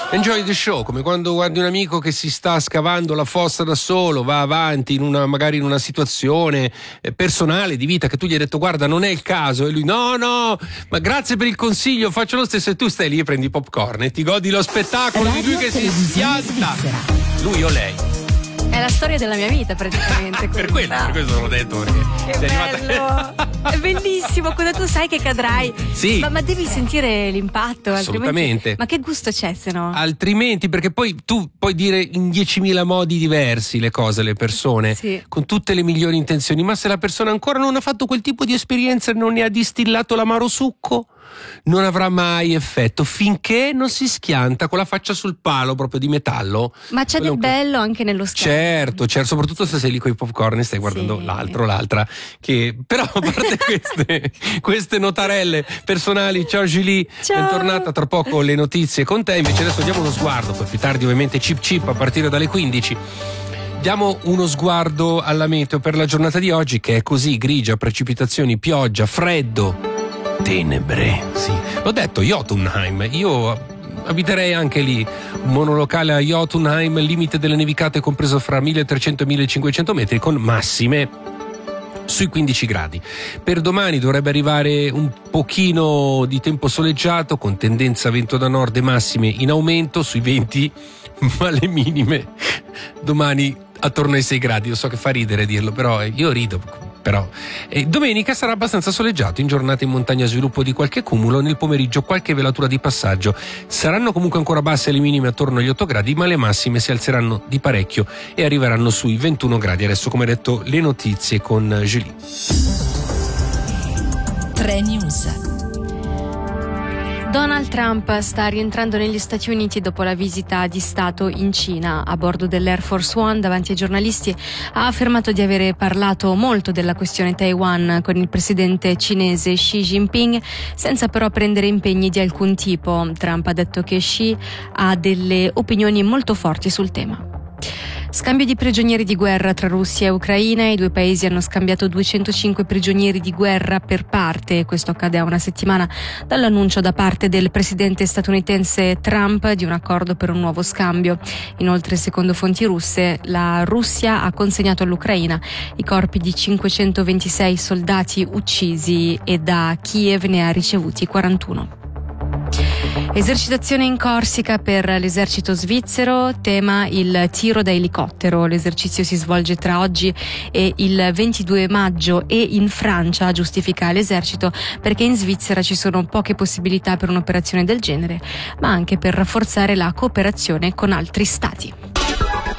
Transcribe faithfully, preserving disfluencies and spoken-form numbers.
Enjoy the show, come quando guardi un amico che si sta scavando la fossa da solo, va avanti in una, magari in una situazione personale di vita che tu gli hai detto guarda non è il caso, e lui no no ma grazie per il consiglio, faccio lo stesso, e tu stai lì e prendi popcorn e ti godi lo spettacolo di lui che si schianta, lui o lei. È la storia della mia vita praticamente. Per quello, per questo l'ho detto, perché che sei bello. arrivata... È bellissimo quando tu sai che cadrai. Sì. Ma, ma devi sentire l'impatto. Assolutamente. Ma che gusto c'è se no? Altrimenti, perché poi tu puoi dire in diecimila modi diversi le cose alle persone, sì, con tutte le migliori intenzioni, ma se la persona ancora non ha fatto quel tipo di esperienza e non ne ha distillato l'amaro succo, non avrà mai effetto finché non si schianta con la faccia sul palo proprio di metallo. Ma c'è del bello anche nello scherzo. Certo, certo, soprattutto se sei lì con i popcorn e stai guardando sì. l'altro, l'altra. Che però a parte queste, queste notarelle personali, ciao Julie, ciao. Bentornata, tra poco le notizie con te. Invece adesso diamo uno sguardo, poi più tardi ovviamente Chip Chip a partire dalle quindici. Diamo uno sguardo alla meteo per la giornata di oggi, che è così: grigia, precipitazioni, pioggia, freddo, tenebre, sì. L'ho detto, Jotunheim, io abiterei anche lì, un monolocale a Jotunheim, limite delle nevicate compreso fra milletrecento e millecinquecento metri, con massime sui quindici gradi. Per domani dovrebbe arrivare un pochino di tempo soleggiato con tendenza a vento da nord e massime in aumento sui venti, ma le minime domani attorno ai sei gradi. Io so che fa ridere dirlo, però io rido. Però e domenica sarà abbastanza soleggiato, in giornata in montagna sviluppo di qualche cumulo, nel pomeriggio qualche velatura di passaggio. Saranno comunque ancora basse le minime attorno agli otto gradi, ma le massime si alzeranno di parecchio e arriveranno sui ventuno gradi. Adesso, come detto, le notizie con Julie. tre News. Donald Trump sta rientrando negli Stati Uniti dopo la visita di Stato in Cina. A bordo dell'Air Force One, davanti ai giornalisti, ha affermato di avere parlato molto della questione Taiwan con il presidente cinese Xi Jinping, senza però prendere impegni di alcun tipo. Trump ha detto che Xi ha delle opinioni molto forti sul tema. Scambio di prigionieri di guerra tra Russia e Ucraina. I due paesi hanno scambiato duecentocinque prigionieri di guerra per parte. Questo accade a una settimana dall'annuncio da parte del presidente statunitense Trump di un accordo per un nuovo scambio. Inoltre, secondo fonti russe, la Russia ha consegnato all'Ucraina i corpi di cinquecentoventisei soldati uccisi e da Kiev ne ha ricevuti quarantuno. Esercitazione in Corsica per l'esercito svizzero, tema il tiro da elicottero. L'esercizio si svolge tra oggi e il ventidue maggio e in Francia, giustifica l'esercito, perché in Svizzera ci sono poche possibilità per un'operazione del genere, ma anche per rafforzare la cooperazione con altri stati.